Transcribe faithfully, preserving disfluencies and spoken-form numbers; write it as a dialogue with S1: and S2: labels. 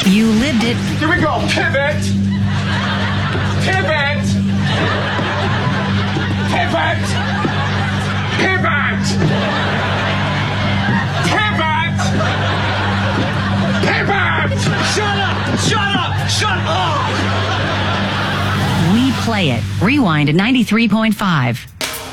S1: You lived it.
S2: Here we go. Pivot. Pivot. Pivot. Pivot. Pivot. Pivot.
S3: Shut up! Shut up! Shut up!
S1: We play it. Rewind at ninety-three point five.